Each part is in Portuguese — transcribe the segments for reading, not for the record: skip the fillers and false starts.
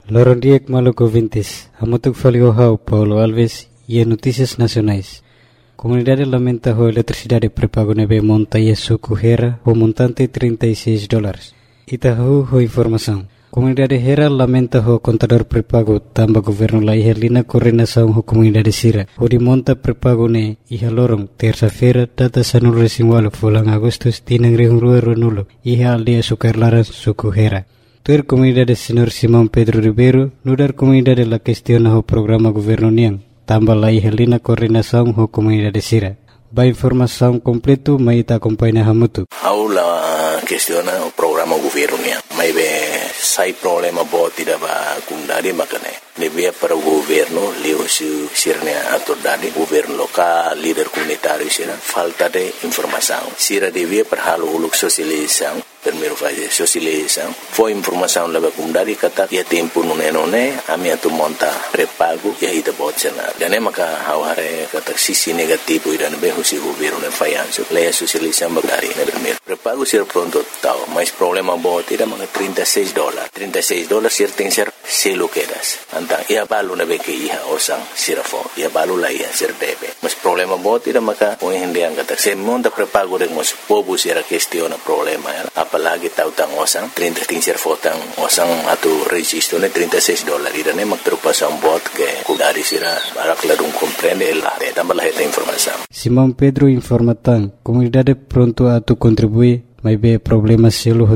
Lorong Diek Maluku Vintis, Amutuk Faliohau, Paulo Alves e Notícias Nacionais. Comunidade lamenta a eletricidade pré-pago nebe monta e suco Hera, o montante $36. Itahu ho informação. Comunidade Hera lamenta o contador pré-pago tamba governo la ihelina coordenação ho comunidade Sira. O de monta pré-pago ne iha lorong terça-feira data sanul resingualo fulang Agustus tinang rehungrua renulo iha aldea Sukarlaran suco Hera. Tuer comunidade Senhor Simão Pedro Ribeiro, nudar comunidade la questiona ho programa governo niang, tamba la ihelina coordenação ho comunidade Sira. Ba informação completo mai ta acompanha hamutu. Aula questiona o programa governo niang. Mai be sai problema bo tidak ba kundari makane. Lebih para o governo, leo sirnya autoridade, governo local, líder comunitário sira, falta de informação. Sira devia para halo uluk sosialização, primeiro fazer sosialização. Foi informação leva kundari kata ia tempo nune ami atu monta pré-pago ia ida bot cenar. Dan maka haware kata sisi negativo idan be husi governo ne fayanso. Leia sosialização bagari ne primeiro. Pré-pago sira pronto tau, mas problema bo tidak maka $36. $36 sir tem ser selo quedas. Ia balu na beke iha osang sirafo ia balu la ia sir debe mas problema bo tidak maka o hindi ang kata se monta pré-pago de mos pobu sira questiona problema ya apalagi tautang osang 30 sir fotang osang atu registro ne $36 ira ne magtrupasan bot ke kudari sira arak ladung comprende el ate tambah esta informação. Simão Pedro informa tan comunidade pronto atu contribui mas be problema selo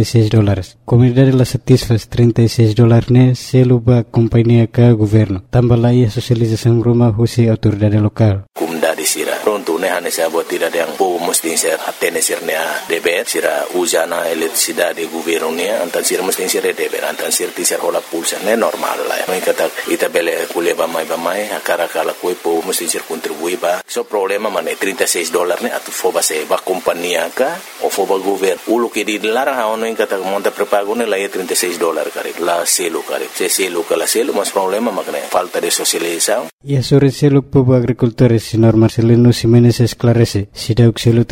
$36. Comunidade la satisfaz $36 ne selo ba companhia ka governo. Tambah la ia sosialização rumah husi autoridade lokal. Comunidade sira pronto ne hane sa bot tidak yang po mesti ser atene sirnya deber sira usana eletricidade governo ne antan sira mesti ser deber antan sir ti ser hola pulsa ne normal la. Mai kata ita bele kuleba mai akara kala koi po mesti ser contribui ba. So problema mane $36 ne atu foba se ba companhia ka o foba governo ulo que di larang haono in kata monta pré-pago ne la $36 kare la selo kare se selo kala selo mas problema makne falta de socialização. E sobre selo povo agricultores senhor Marcelino Ximenes esclarece si dauk selo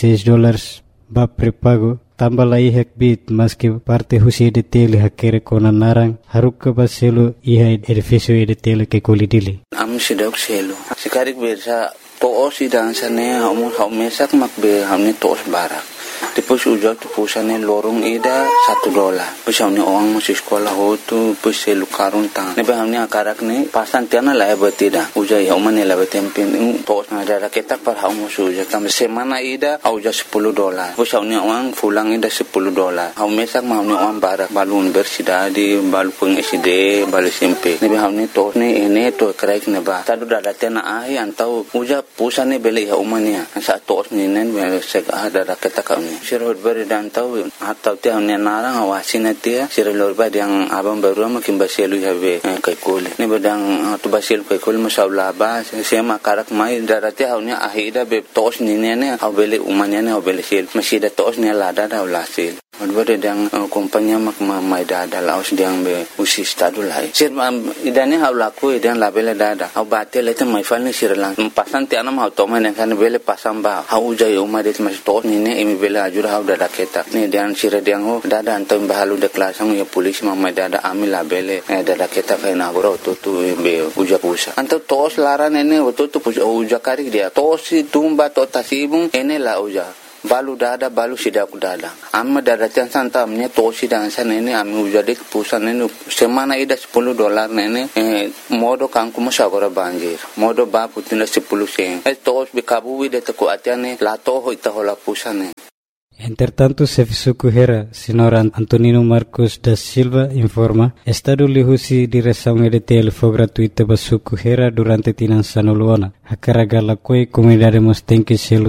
$36 ba pré-pago tambah la ihak bit mas que parte husi de tele hakere kona narang haruk ba selo iha edificio de tele ke kolidili am si dauk selo sikarik bersa to si dansane mesak makbe hamne tos barak. Depois ujak tu pusane lorong ida $1. Pus hamne orang masih sekolah hotu pus selu karun tang. Nebe hamne akarak ne pasan tiana la betida. Ujak ya umane la betempin tos na ada ketak par hamu ujak tam semana ida auja $10. Pus hamne orang pulang ida $10. Hau mesak hamne orang barak balu universidad di balu peng SD balu SMP. Nebe hamne tos ne ene to kraik neba. Tadu dada tiana ai antau ujak pusane beli ya umania. Sa tos ne nen sek ada ketak sirhut beri dan tahu atau tiang ni narang awasin dia sirhut beri yang abang baru makin baselu habe kaikul ni bedang tu baselu kaikul masalah bah sema karak mai darati haunya ahida be tos ni ne abele umanya ne abele sil masih ada tos ni lada dah ulasil beri yang kompanya mak mai dada laos yang be usi stadu lai sir idane haulaku idan labele dada au batel itu mai falni sirlang pasan tianam hau toman yang kan bele pasang ba hau jai umadet mas tos ni ne imi bele ajur hau dada ketak ni dan sira diang ho dada antum bahalu de kelasang ya polis mamai dada amil labele dada ketak na goro tu be uja pusa antum tos laran ene tu uja karik dia tos tumba to tasibung ene la uja balu dada balu sidak dada amma dada tian santamnya tosi dan sana ini ami ujade pusan ini semana ida $10 nene modo kangku masagora banjir modo ba putina 10 sen tos bikabu de ko atiane la to ho ita hola pusan. Entretanto, Serviço Hera, senhor Antonino Marcos da Silva, informa, Estado lihusi direção EDTL foi gratuita para Suco Hera durante Tinan Sanoluana. A carga la comunidade mos tem que selo